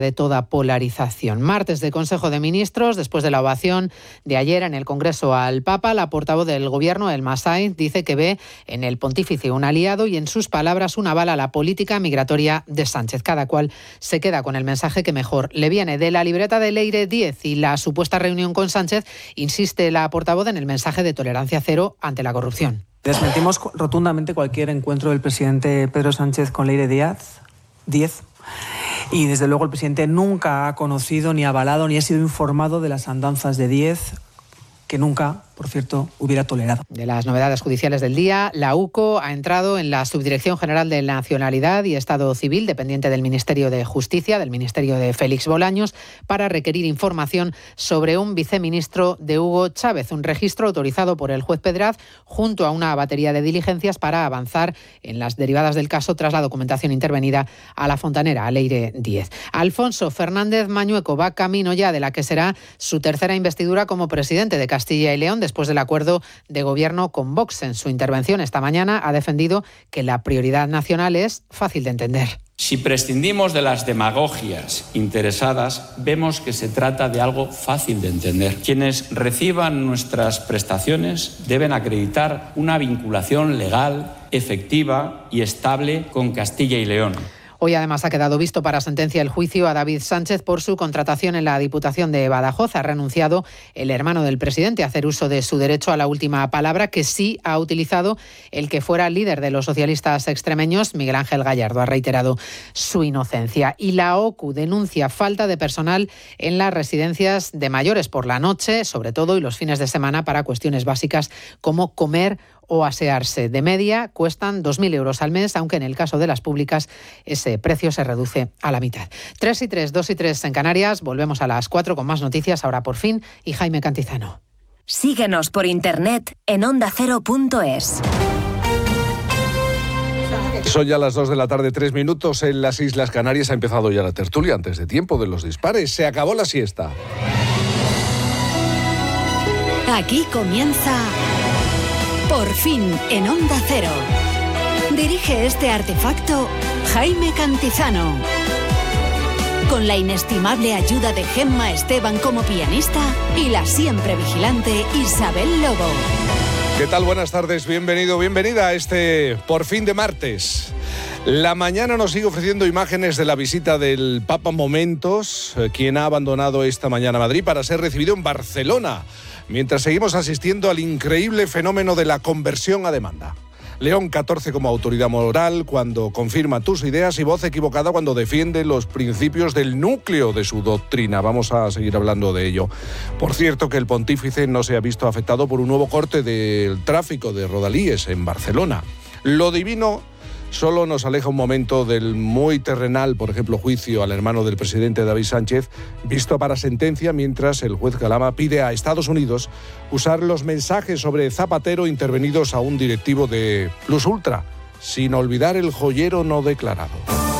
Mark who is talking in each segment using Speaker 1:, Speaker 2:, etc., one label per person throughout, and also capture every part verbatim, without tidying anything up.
Speaker 1: de toda polarización. Martes de Consejo de Ministros, después de la ovación de ayer en el Congreso al Papa, la portavoz del Gobierno, Elma Sainz, dice que ve en el pontífice un aliado y, en sus palabras, una bala a la política migratoria de Sánchez. Cada cual se queda con el mensaje que mejor le viene. De la libreta de Leire Díez y la supuesta reunión con Sánchez, insiste la portavoz en el mensaje de tolerancia cero ante la corrupción.
Speaker 2: Desmentimos rotundamente cualquier encuentro del presidente Pedro Sánchez con Leire Díaz, Díez. Y desde luego el presidente nunca ha conocido, ni avalado, ni ha sido informado de las andanzas de Díez, que nunca, por cierto, hubiera tolerado.
Speaker 1: De las novedades judiciales del día, la U C O ha entrado en la Subdirección General de Nacionalidad y Estado Civil, dependiente del Ministerio de Justicia, del Ministerio de Félix Bolaños, para requerir información sobre un viceministro de Hugo Chávez, un registro autorizado por el juez Pedraz, junto a una batería de diligencias para avanzar en las derivadas del caso tras la documentación intervenida a la fontanera, a Leire Díez. Alfonso Fernández Mañueco va camino ya de la que será su tercera investidura como presidente de Castilla y León, después del acuerdo de gobierno con Vox. En su intervención esta mañana ha defendido que la prioridad nacional es fácil de entender.
Speaker 3: Si prescindimos de las demagogias interesadas, vemos que se trata de algo fácil de entender. Quienes reciban nuestras prestaciones deben acreditar una vinculación legal, efectiva y estable con Castilla y León.
Speaker 1: Hoy además ha quedado visto para sentencia el juicio a David Sánchez por su contratación en la Diputación de Badajoz. Ha renunciado el hermano del presidente a hacer uso de su derecho a la última palabra, que sí ha utilizado el que fuera líder de los socialistas extremeños, Miguel Ángel Gallardo. Ha reiterado su inocencia. Y la O C U denuncia falta de personal en las residencias de mayores por la noche, sobre todo, y los fines de semana, para cuestiones básicas como comer o asearse. De media cuestan dos mil euros al mes, aunque en el caso de las públicas ese precio se reduce a la mitad. tres y tres, dos y tres en Canarias. Volvemos a las cuatro con más noticias, ahora por fin, y Jaime Cantizano.
Speaker 4: Síguenos por internet en onda cero punto es.
Speaker 5: Son ya las dos de la tarde, tres minutos en las Islas Canarias. Ha empezado ya la tertulia antes de tiempo de los dispares. Se acabó la siesta.
Speaker 4: Aquí comienza Por fin en Onda Cero. Dirige este artefacto Jaime Cantizano. Con la inestimable ayuda de Gemma Esteban como pianista y la siempre vigilante Isabel Lobo.
Speaker 5: ¿Qué tal? Buenas tardes, bienvenido, bienvenida a este Por fin de martes. La mañana nos sigue ofreciendo imágenes de la visita del Papa Momentos, quien ha abandonado esta mañana Madrid para ser recibido en Barcelona, mientras seguimos asistiendo al increíble fenómeno de la conversión a demanda. León catorce como autoridad moral cuando confirma tus ideas y voz equivocada cuando defiende los principios del núcleo de su doctrina. Vamos a seguir hablando de ello. Por cierto, que el pontífice no se ha visto afectado por un nuevo corte del tráfico de rodalíes en Barcelona. Lo divino solo nos aleja un momento del muy terrenal, por ejemplo, juicio al hermano del presidente David Sánchez, visto para sentencia, mientras el juez Galama pide a Estados Unidos usar los mensajes sobre Zapatero intervenidos a un directivo de Plus Ultra, sin olvidar el joyero no declarado.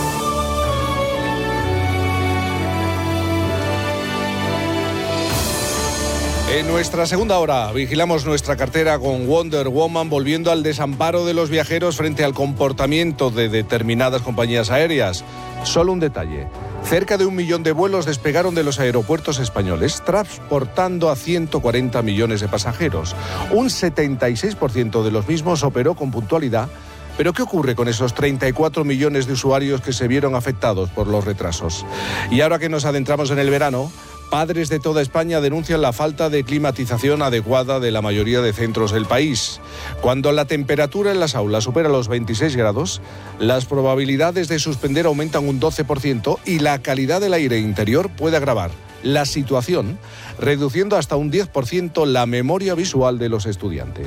Speaker 5: En nuestra segunda hora vigilamos nuestra cartera con Wonder Woman, volviendo al desamparo de los viajeros frente al comportamiento de determinadas compañías aéreas. Solo un detalle: cerca de un millón de vuelos despegaron de los aeropuertos españoles, transportando a ciento cuarenta millones de pasajeros. Un setenta y seis por ciento de los mismos operó con puntualidad. ¿Pero qué ocurre con esos treinta y cuatro millones de usuarios que se vieron afectados por los retrasos? Y ahora que nos adentramos en el verano, padres de toda España denuncian la falta de climatización adecuada de la mayoría de centros del país. Cuando la temperatura en las aulas supera los veintiséis grados, las probabilidades de suspender aumentan un doce por ciento y la calidad del aire interior puede agravar la situación, reduciendo hasta un diez por ciento la memoria visual de los estudiantes.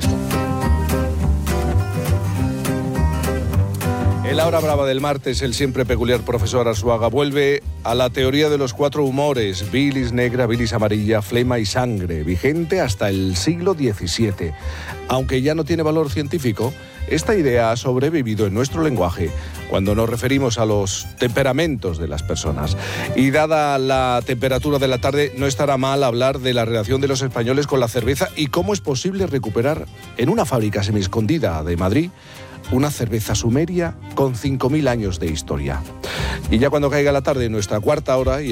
Speaker 5: En la hora brava del martes, el siempre peculiar profesor Arzuaga vuelve a la teoría de los cuatro humores: bilis negra, bilis amarilla, flema y sangre, vigente hasta el siglo diecisiete. Aunque ya no tiene valor científico, esta idea ha sobrevivido en nuestro lenguaje cuando nos referimos a los temperamentos de las personas. Y dada la temperatura de la tarde, no estará mal hablar de la relación de los españoles con la cerveza y cómo es posible recuperar en una fábrica semiescondida de Madrid una cerveza sumeria con cinco mil años de historia. Y ya cuando caiga la tarde, nuestra cuarta hora... Y